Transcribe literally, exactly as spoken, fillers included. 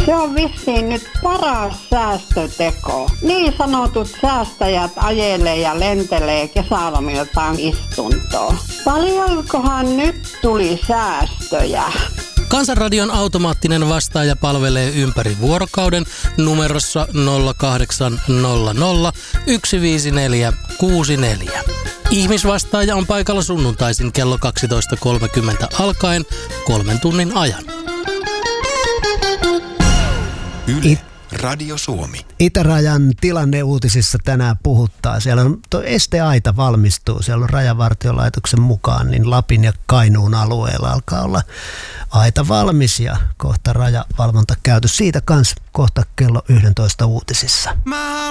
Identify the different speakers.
Speaker 1: Se on vissiin nyt paras säästöteko. Niin sanotut säästäjät ajelee ja lentelee kesälomiltaan istuntoon. Paljonkohan nyt tuli säästöjä?
Speaker 2: Kansanradion automaattinen vastaaja palvelee ympäri vuorokauden numerossa nolla kahdeksan nolla nolla yksi viisi neljä kuusi neljä. Ihmisvastaaja on paikalla sunnuntaisin kello kaksitoista kolmekymmentä alkaen kolmen tunnin ajan.
Speaker 3: Yle, Radio Suomi.
Speaker 4: Itärajan tilanneuutisissa tänään puhuttaa. Siellä on tuo esteaita valmistuu. Siellä on Rajavartiolaitoksen mukaan, niin Lapin ja Kainuun alueella alkaa olla aita valmis ja kohta rajavalvonta käytössä. Siitä kans kohta kello yksitoista uutisissa.